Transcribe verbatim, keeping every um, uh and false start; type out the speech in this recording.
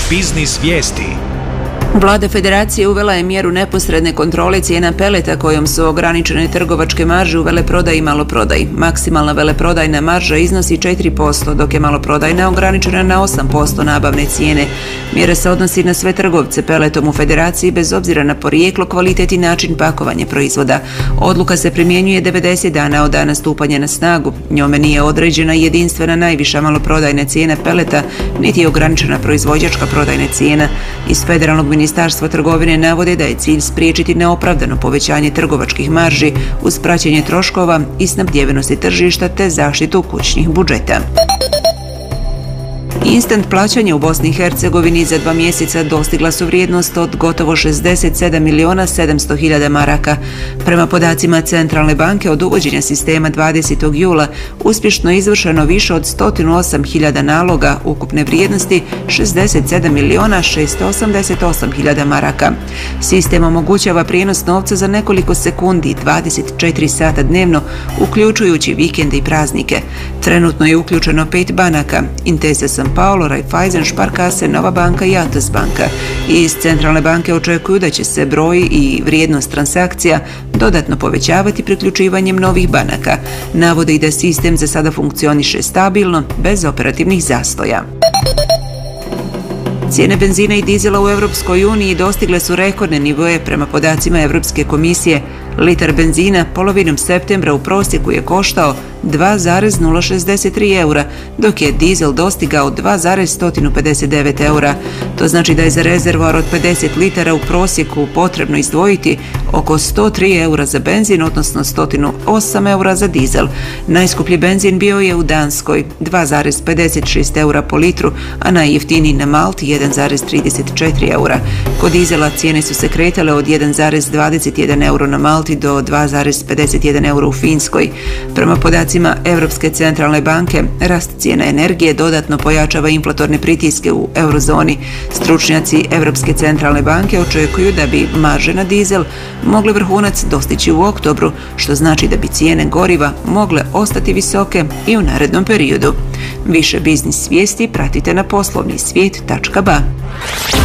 Biznis vijesti. Vlada Federacije uvela je mjeru neposredne kontrole cijena peleta kojom su ograničene trgovačke marže u veleprodaji i maloprodaji. Maksimalna veleprodajna marža iznosi četiri posto, dok je maloprodajna ograničena na osam posto nabavne cijene. Mjera se odnosi na sve trgovce peletom u Federaciji bez obzira na porijeklo, kvalitet i način pakovanja proizvoda. Odluka se primjenjuje devedeset dana od dana stupanja na snagu. Njome nije određena jedinstvena najviša maloprodajna cijena peleta, niti je ograničena proizvođačka prodajna cijena. Iz Federalnog Ministarstva trgovine navode da je cilj spriječiti neopravdano povećanje trgovačkih marži uz praćenje troškova i snabdjevenosti tržišta te zaštitu kućnih budžeta. Instant plaćanja u Bosni i Hercegovini za dva mjeseca dostigla su vrijednost od gotovo šezdeset sedam miliona sedamsto hiljada maraka. Prema podacima Centralne banke, od uvođenja sistema dvadesetog jula uspješno je izvršeno više od sto osam hiljada naloga ukupne vrijednosti šezdeset sedam miliona šesto osamdeset osam hiljada maraka. Sistem omogućava prijenos novca za nekoliko sekundi dvadeset četiri sata dnevno, uključujući vikende i praznike. Trenutno je uključeno pet banaka: Intesa San Paolo, Raiffeisen, Sparkasse, Nova banka i Atos banka. Iz Centralne banke očekuju da će se broj i vrijednost transakcija dodatno povećavati priključivanjem novih banaka. Navode i da sistem za sada funkcioniše stabilno, bez operativnih zastoja. Cijene benzina i dizela u Europskoj uniji dostigle su rekordne nivoe prema podacima Europske komisije. Litar benzina polovinom septembra u prosjeku je koštao dva zarez nula šezdeset tri eura, dok je dizel dostigao dva zarez sto pedeset devet eura. To znači da je za rezervoar od pedeset litara u prosjeku potrebno izdvojiti oko sto tri eura za benzin, odnosno sto osam eura za dizel. Najskuplji benzin bio je u Danskoj, dva zarez pedeset šest eura po litru, a najjeftiniji na Malti jedan zarez trideset četiri eura. Kod dizela cijene su se kretale od jedan zarez dvadeset jedan euro na Malti do dva zarez pedeset jedan euro u Finskoj. Prema podacima Europske centralne banke, rast cijena energije dodatno pojačava inflatorne pritiske u eurozoni. Stručnjaci Europske centralne banke očekuju da bi marže na dizel mogle vrhunac dostići u oktobru, što znači da bi cijene goriva mogle ostati visoke i u narednom periodu. Više biznis vijesti pratite na poslovni svijet tačka ba.